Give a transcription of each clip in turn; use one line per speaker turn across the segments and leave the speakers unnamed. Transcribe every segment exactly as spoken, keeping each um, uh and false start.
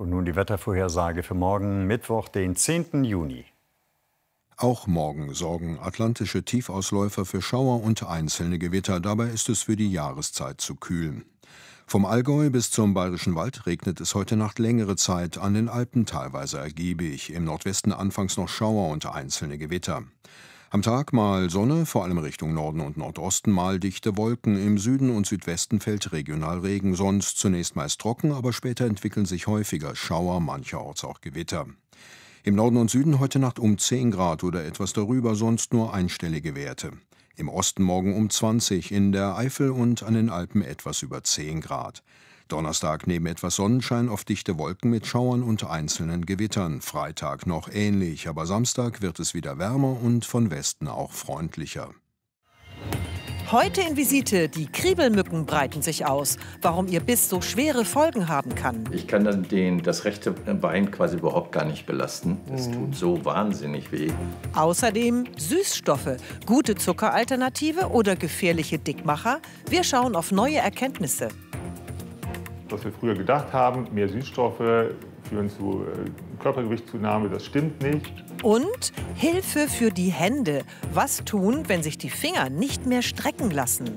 Und nun die Wettervorhersage für morgen, Mittwoch, den zehnten Juni.
Auch morgen sorgen atlantische Tiefausläufer für Schauer und einzelne Gewitter. Dabei ist es für die Jahreszeit zu kühl. Vom Allgäu bis zum Bayerischen Wald regnet es heute Nacht längere Zeit, an den Alpen teilweise ergiebig, im Nordwesten anfangs noch Schauer und einzelne Gewitter. Am Tag mal Sonne, vor allem Richtung Norden und Nordosten, mal dichte Wolken. Im Süden und Südwesten fällt regional Regen, sonst zunächst meist trocken, aber später entwickeln sich häufiger Schauer, mancherorts auch Gewitter. Im Norden und Süden heute Nacht um zehn Grad oder etwas darüber, sonst nur einstellige Werte. Im Osten morgen um zwanzig, in der Eifel und an den Alpen etwas über zehn Grad. Donnerstag neben etwas Sonnenschein auf dichte Wolken mit Schauern und einzelnen Gewittern. Freitag noch ähnlich, aber Samstag wird es wieder wärmer und von Westen auch freundlicher.
Heute in Visite, die Kriebelmücken breiten sich aus. Warum ihr Biss so schwere Folgen haben kann.
Ich kann dann den, das rechte Bein quasi überhaupt gar nicht belasten. Das tut so wahnsinnig weh.
Außerdem Süßstoffe, gute Zuckeralternative oder gefährliche Dickmacher. Wir schauen auf neue Erkenntnisse.
Was wir früher gedacht haben, mehr Süßstoffe führen zu äh, Körpergewichtszunahme, das stimmt nicht.
Und Hilfe für die Hände. Was tun, wenn sich die Finger nicht mehr strecken lassen?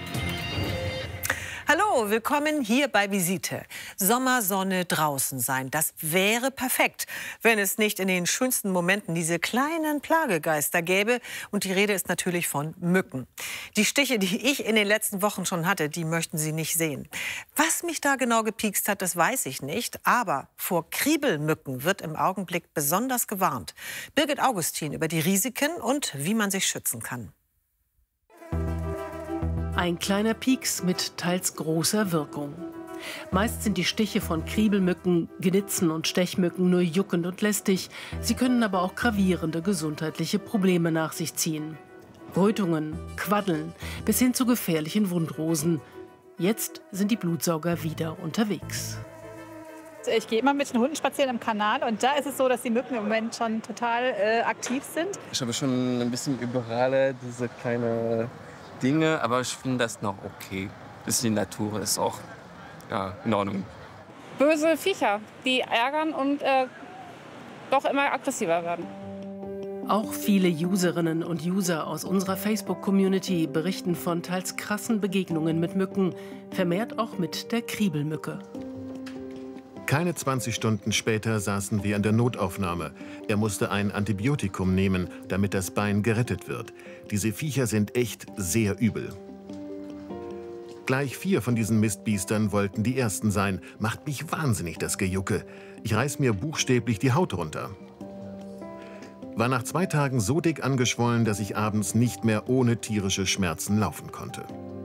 Hallo, willkommen hier bei Visite. Sommersonne, draußen sein, das wäre perfekt, wenn es nicht in den schönsten Momenten diese kleinen Plagegeister gäbe. Und die Rede ist natürlich von Mücken. Die Stiche, die ich in den letzten Wochen schon hatte, die möchten Sie nicht sehen. Was mich da genau gepiekst hat, das weiß ich nicht. Aber vor Kriebelmücken wird im Augenblick besonders gewarnt. Birgit Augustin über die Risiken und wie man sich schützen kann.
Ein kleiner Pieks mit teils großer Wirkung. Meist sind die Stiche von Kriebelmücken, Gnitzen und Stechmücken nur juckend und lästig. Sie können aber auch gravierende gesundheitliche Probleme nach sich ziehen. Rötungen, Quaddeln bis hin zu gefährlichen Wundrosen. Jetzt sind die Blutsauger wieder unterwegs.
Ich gehe immer mit den Hunden spazieren im Kanal und da ist es so, dass die Mücken im Moment schon total äh, aktiv sind.
Ich habe schon ein bisschen überall diese kleine Dinge, aber ich finde das noch okay. Das ist die Natur, ist auch ja, in Ordnung.
Böse Viecher, die ärgern und äh, doch immer aggressiver werden.
Auch viele Userinnen und User aus unserer Facebook-Community berichten von teils krassen Begegnungen mit Mücken, vermehrt auch mit der Kriebelmücke.
Keine zwanzig Stunden später saßen wir in der Notaufnahme. Er musste ein Antibiotikum nehmen, damit das Bein gerettet wird. Diese Viecher sind echt sehr übel. Gleich vier von diesen Mistbiestern wollten die ersten sein. Macht mich wahnsinnig, das Gejucke. Ich reiß mir buchstäblich die Haut runter. War nach zwei Tagen so dick angeschwollen, dass ich abends nicht mehr ohne tierische Schmerzen laufen konnte.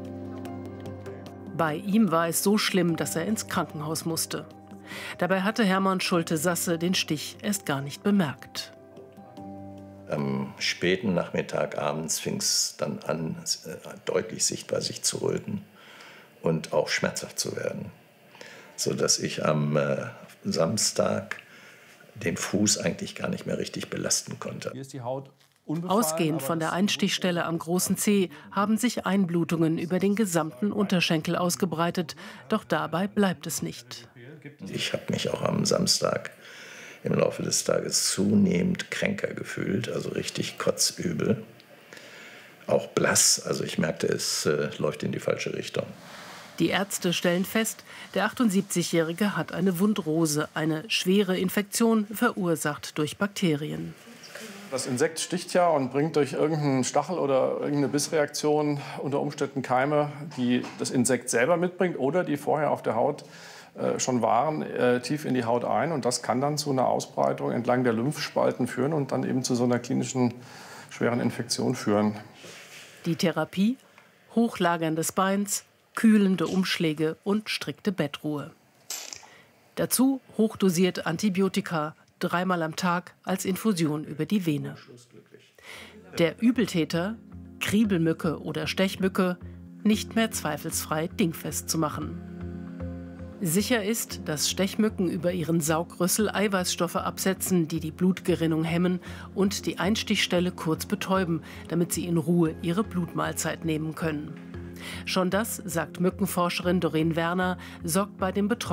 Bei ihm war es so schlimm, dass er ins Krankenhaus musste. Dabei hatte Hermann Schulte-Sasse den Stich erst gar nicht bemerkt.
Am späten Nachmittag, abends fing es dann an, deutlich sichtbar sich zu röten und auch schmerzhaft zu werden, sodass ich am äh, Samstag den Fuß eigentlich gar nicht mehr richtig belasten konnte.
Hier ist die Haut
Ausgehend von der Einstichstelle am großen Zeh haben sich Einblutungen über den gesamten Unterschenkel ausgebreitet. Doch dabei bleibt es nicht.
Ich habe mich auch am Samstag im Laufe des Tages zunehmend kränker gefühlt, also richtig kotzübel. Auch blass, also ich merkte, es äh, läuft in die falsche Richtung.
Die Ärzte stellen fest, der achtundsiebzigjährige hat eine Wundrose, eine schwere Infektion, verursacht durch Bakterien.
Das Insekt sticht ja und bringt durch irgendeinen Stachel oder irgendeine Bissreaktion unter Umständen Keime, die das Insekt selber mitbringt oder die vorher auf der Haut äh, schon waren, äh, tief in die Haut ein. Und das kann dann zu einer Ausbreitung entlang der Lymphspalten führen und dann eben zu so einer klinischen schweren Infektion führen.
Die Therapie? Hochlagern des Beins, kühlende Umschläge und strikte Bettruhe. Dazu hochdosiert Antibiotika, dreimal am Tag als Infusion über die Vene. Der Übeltäter, Kriebelmücke oder Stechmücke, nicht mehr zweifelsfrei dingfest zu machen. Sicher ist, dass Stechmücken über ihren Saugrüssel Eiweißstoffe absetzen, die die Blutgerinnung hemmen und die Einstichstelle kurz betäuben, damit sie in Ruhe ihre Blutmahlzeit nehmen können. Schon das, sagt Mückenforscherin Doreen Werner, sorgt bei den Betroffenen